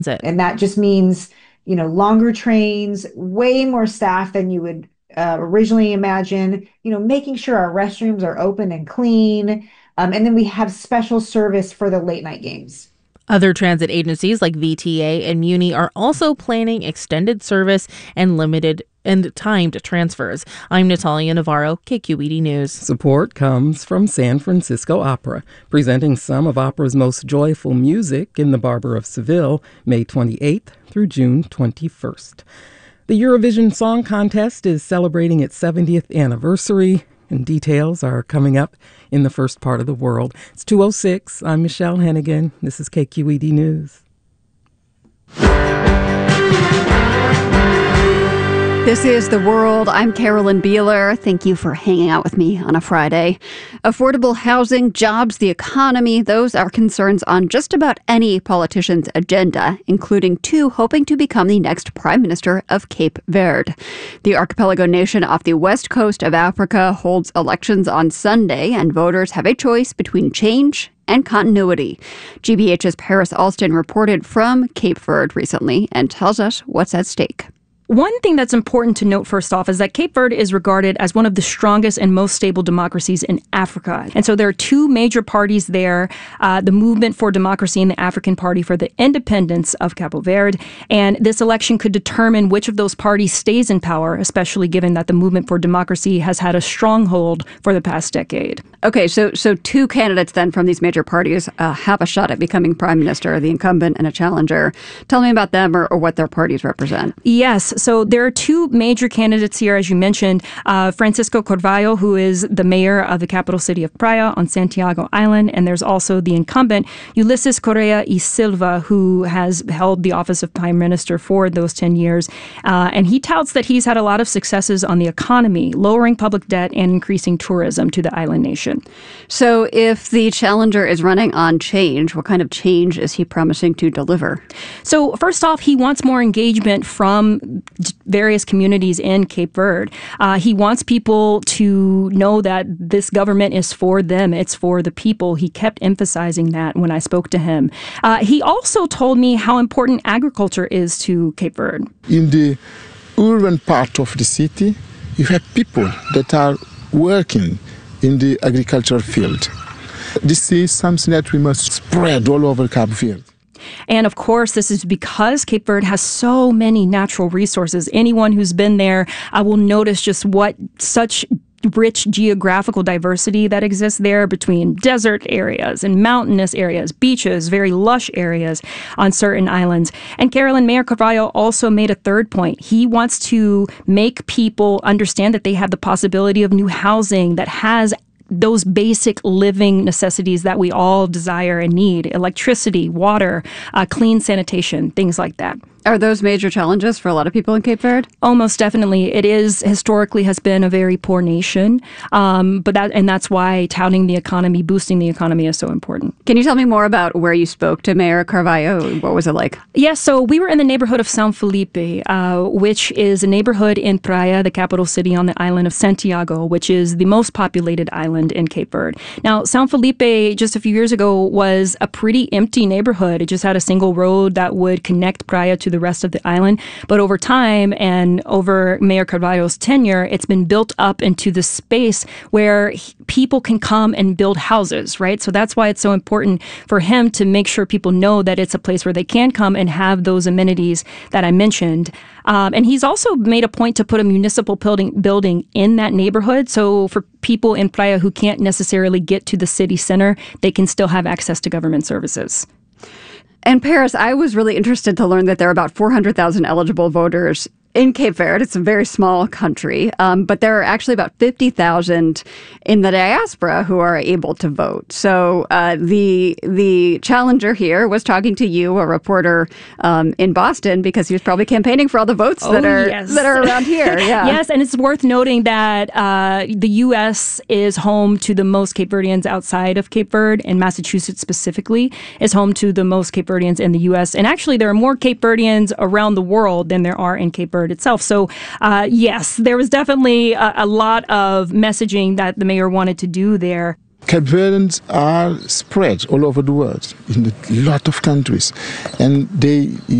And that just means, longer trains, way more staff than you would originally imagine, making sure our restrooms are open and clean. And then we have special service for the late night games. Other transit agencies like VTA and Muni are also planning extended service and limited and timed transfers. I'm Natalia Navarro, KQED News. Support comes from San Francisco Opera, presenting some of opera's most joyful music in the Barber of Seville, May 28th through June 21st. The Eurovision Song Contest is celebrating its 70th anniversary, and details are coming up in the first part of the world. It's 2:06. I'm Michelle Hennigan. This is KQED News. This is The World. I'm Carolyn Beeler. Thank you for hanging out with me on a Friday. Affordable housing, jobs, the economy, those are concerns on just about any politician's agenda, including two hoping to become the next prime minister of Cape Verde. The archipelago nation off the west coast of Africa holds elections on Sunday, and voters have a choice between change and continuity. GBH's Paris Alston reported from Cape Verde recently and tells us what's at stake. One thing that's important to note first off is that Cape Verde is regarded as one of the strongest and most stable democracies in Africa. And so there are two major parties there, the Movement for Democracy and the African Party for the Independence of Cabo Verde. And this election could determine which of those parties stays in power, especially given that the Movement for Democracy has had a stronghold for the past decade. Okay, so two candidates then from these major parties have a shot at becoming prime minister, the incumbent and a challenger. Tell me about them or what their parties represent. Yes. So there are two major candidates here, as you mentioned. Francisco Carvalho, who is the mayor of the capital city of Praia on Santiago Island. And there's also the incumbent, Ulysses Correa y Silva, who has held the office of prime minister for those 10 years. And he touts that he's had a lot of successes on the economy, lowering public debt and increasing tourism to the island nation. So if the challenger is running on change, what kind of change is he promising to deliver? So first off, he wants more engagement from various communities in Cape Verde. He wants people to know that this government is for them. It's for the people. He kept emphasizing that when I spoke to him. He also told me how important agriculture is to Cape Verde. In the urban part of the city, you have people that are working in the agricultural field. This is something that we must spread all over Cape Verde. And of course, this is because Cape Verde has so many natural resources. Anyone who's been there will notice just what such rich geographical diversity that exists there between desert areas and mountainous areas, beaches, very lush areas on certain islands. And Carolyn, Mayor Carvalho also made a third point. He wants to make people understand that they have the possibility of new housing that has those basic living necessities that we all desire and need: electricity, water, clean sanitation, things like that. Are those major challenges for a lot of people in Cape Verde? Almost definitely. It is historically has been a very poor nation, but that's why touting the economy, boosting the economy is so important. Can you tell me more about where you spoke to Mayor Carvalho? What was it like? Yes, so we were in the neighborhood of São Felipe, which is a neighborhood in Praia, the capital city on the island of Santiago, which is the most populated island in Cape Verde. Now, São Felipe, just a few years ago, was a pretty empty neighborhood. It just had a single road that would connect Praia to the rest of the island. But over time and over Mayor Carvalho's tenure, it's been built up into the space where people can come and build houses, right? So that's why it's so important for him to make sure people know that it's a place where they can come and have those amenities that I mentioned. And he's also made a point to put a municipal building in that neighborhood. So for people in Praia who can't necessarily get to the city center, they can still have access to government services. And Paris, I was really interested to learn that there are about 400,000 eligible voters in Cape Verde. It's a very small country, but there are actually about 50,000 in the diaspora who are able to vote. So the challenger here was talking to you, a reporter in Boston, because he was probably campaigning for all the votes that are around here. Yeah. Yes, and it's worth noting that the U.S. is home to the most Cape Verdeans outside of Cape Verde, and Massachusetts specifically is home to the most Cape Verdeans in the U.S. And actually, there are more Cape Verdeans around the world than there are in Cape Verde itself. So yes, there was definitely a lot of messaging that the mayor wanted to do there. Cape Verdeans are spread all over the world in a lot of countries, and they